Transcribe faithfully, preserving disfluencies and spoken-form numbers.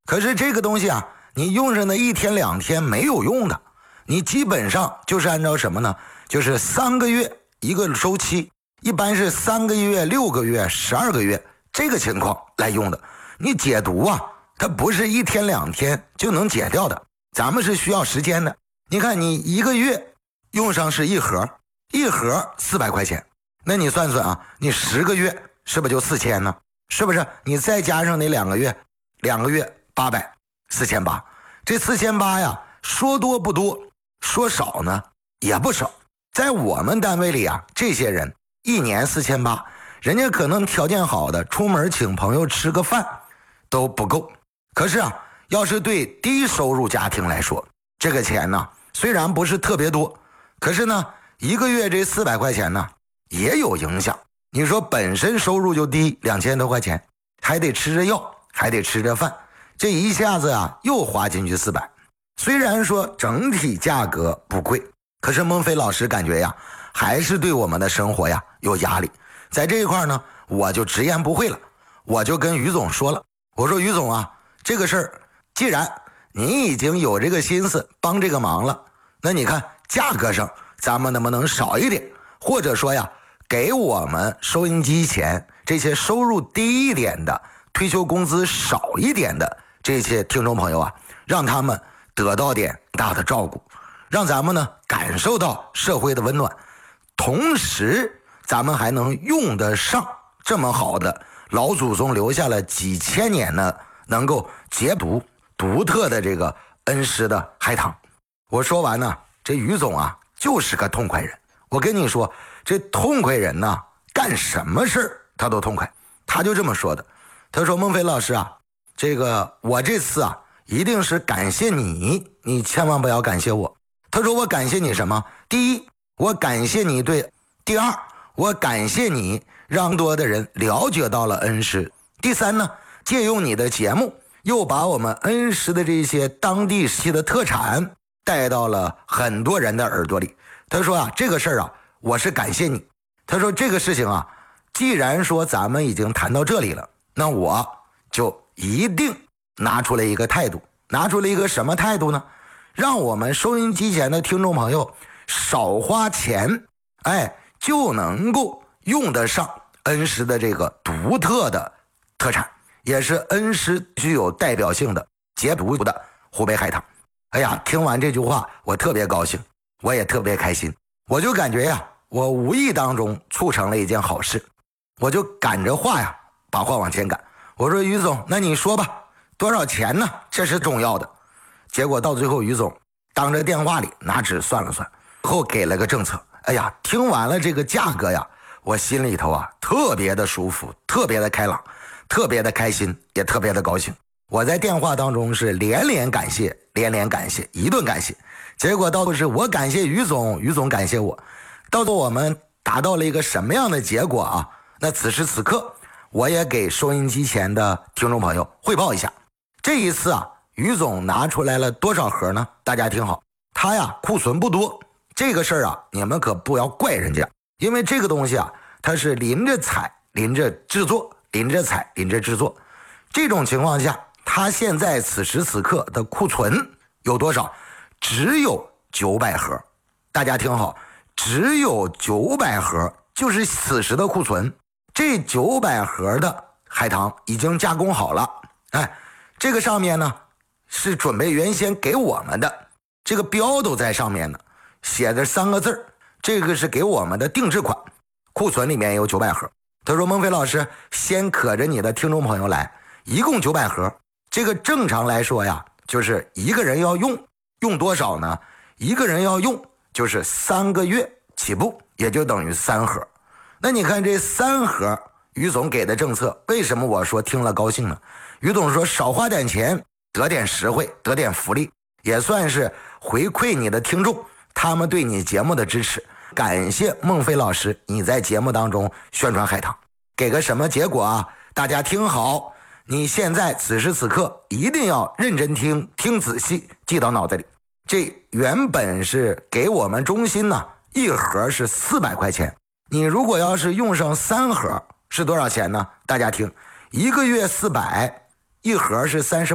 可是这个东西啊，你用上那一天两天没有用的，你基本上就是按照什么呢？就是三个月一个周期，一般是三个月、六个月、十二个月这个情况来用的。你解毒啊，它不是一天两天就能解掉的，咱们是需要时间的。你看你一个月用上是一盒，一盒四百块钱，那你算算啊，你十个月是不是就四千呢？是不是？你再加上那两个月，两个月八百，四千八。这四千八呀，说多不多，说少呢也不少。在我们单位里啊，这些人一年四千八，人家可能条件好的，出门请朋友吃个饭都不够。可是啊，要是对低收入家庭来说，这个钱呢，虽然不是特别多，可是呢，一个月这四百块钱呢，也有影响。你说本身收入就低，两千多块钱，还得吃着药，还得吃着饭，这一下子啊，又花进去四百。虽然说整体价格不贵，可是孟非老师感觉呀，还是对我们的生活呀有压力。在这一块呢，我就直言不讳了，我就跟于总说了，我说于总啊，这个事儿既然你已经有这个心思帮这个忙了，那你看价格上咱们能不能少一点，或者说呀，给我们收音机前这些收入低一点的、退休工资少一点的这些听众朋友啊，让他们得到点大的照顾，让咱们呢感受到社会的温暖，同时咱们还能用得上这么好的老祖宗留下了几千年的能够解毒独特的这个恩施的海棠。我说完呢，这于总啊就是个痛快人。我跟你说，这痛快人呢，干什么事儿他都痛快。他就这么说的，他说孟非老师啊，这个我这次啊一定是感谢你，你千万不要感谢我。他说我感谢你什么？第一，我感谢你对；第二，我感谢你让更多的人了解到了恩施；第三呢，借用你的节目，又把我们恩施的这些当地系的特产带到了很多人的耳朵里。他说啊，这个事儿啊，我是感谢你。他说这个事情啊，既然说咱们已经谈到这里了，那我就一定拿出来一个态度。拿出了一个什么态度呢？让我们收音机前的听众朋友少花钱，哎，就能够用得上恩施的这个独特的特产，也是恩施具有代表性的解毒的湖北海棠。哎呀，听完这句话我特别高兴，我也特别开心，我就感觉呀，我无意当中促成了一件好事。我就赶着话呀，把话往前赶。我说于总，那你说吧，多少钱呢？这是重要的。结果到最后，于总当着电话里拿纸算了算，后给了个政策。哎呀，听完了这个价格呀，我心里头啊特别的舒服，特别的开朗，特别的开心，也特别的高兴。我在电话当中是连连感谢，连连感谢，一顿感谢。结果到的是我感谢于总，于总感谢我。到时候我们达到了一个什么样的结果啊？那此时此刻，我也给收音机前的听众朋友汇报一下。这一次啊，于总拿出来了多少盒呢？大家听好，他呀库存不多，这个事儿啊，你们可不要怪人家，因为这个东西啊，它是临着采、临着制作、临着采、临着制作。这种情况下，他现在此时此刻的库存有多少？只有九百盒。大家听好，只有九百盒，就是此时的库存。这九百盒的海棠已经加工好了，哎，这个上面呢是准备原先给我们的，这个标都在上面呢，写着三个字，这个是给我们的定制款，库存里面有九百盒。他说孟非老师，先可着你的听众朋友来，一共九百盒。这个正常来说呀，就是一个人要用用多少呢？一个人要用就是三个月起步，也就等于三盒。那你看这三盒，于总给的政策，为什么我说听了高兴呢？于总说少花点钱，得点实惠，得点福利，也算是回馈你的听众他们对你节目的支持。感谢孟非老师你在节目当中宣传海棠，给个什么结果啊？大家听好，你现在此时此刻一定要认真听，听仔细，记到脑子里。这原本是给我们中心呢，一盒是四百块钱，你如果要是用上三盒是多少钱呢？大家听，一个月四百，一盒是三十。